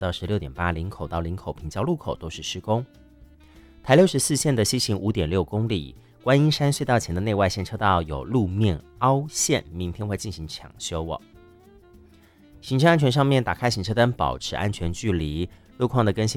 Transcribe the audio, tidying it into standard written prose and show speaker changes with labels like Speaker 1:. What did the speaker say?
Speaker 1: 到16.8，林口到林口平交路口都是施工。台64线的西行5.6公里，观音山隧道前的内外线车道有路面凹陷，明天会进行抢修哦。行车安全上面，打开行车灯，保持安全距离。路况的更新